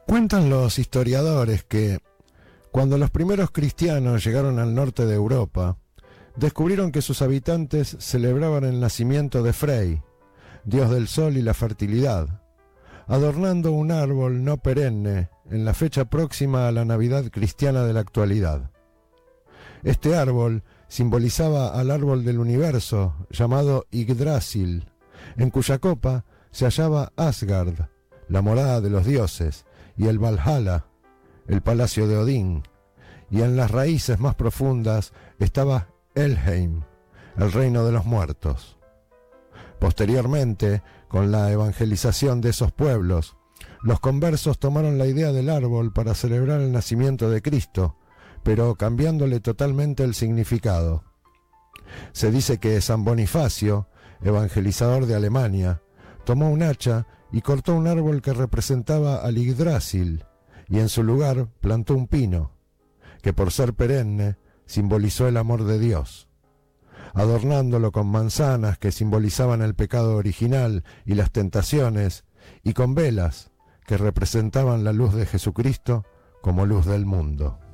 Cuentan los historiadores que, cuando los primeros cristianos llegaron al norte de Europa, descubrieron que sus habitantes celebraban el nacimiento de Frey, dios del sol y la fertilidad, adornando un árbol no perenne en la fecha próxima a la Navidad cristiana de la actualidad. Este árbol simbolizaba al árbol del universo, llamado Yggdrasil, en cuya copa se hallaba Asgard, la morada de los dioses, y el Valhalla, el palacio de Odín, y en las raíces más profundas estaba Helheim, el reino de los muertos. Posteriormente, con la evangelización de esos pueblos, los conversos tomaron la idea del árbol para celebrar el nacimiento de Cristo, pero cambiándole totalmente el significado. Se dice que San Bonifacio, evangelizador de Alemania, tomó un hacha y cortó un árbol que representaba al Yggdrasil, y en su lugar plantó un pino, que por ser perenne simbolizó el amor de Dios, adornándolo con manzanas que simbolizaban el pecado original y las tentaciones, y con velas que representaban la luz de Jesucristo como luz del mundo.